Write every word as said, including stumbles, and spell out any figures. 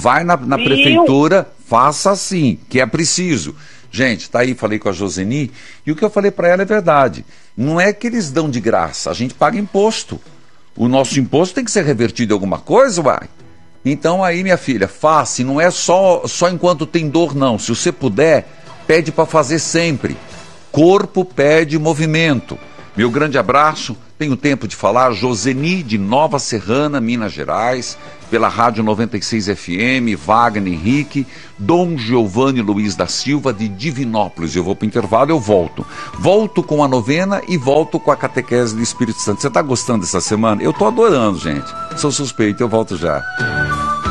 Vai na, na prefeitura, faça assim, que é preciso. Gente, tá aí, falei com a Joseni, e o que eu falei para ela é verdade. Não é que eles dão de graça, a gente paga imposto. O nosso imposto tem que ser revertido em alguma coisa, uai. Então aí, minha filha, faça, e não é só, só enquanto tem dor, não. Se você puder, pede para fazer sempre. Corpo pede movimento. Meu grande abraço, tenho tempo de falar, Joseni de Nova Serrana, Minas Gerais, pela Rádio noventa e seis F M, Wagner Henrique, Dom Giovanni Luiz da Silva de Divinópolis. Eu vou para o intervalo, eu volto. Volto com a novena e volto com a catequese do Espírito Santo. Você está gostando dessa semana? Eu estou adorando, gente. Sou suspeito, eu volto já.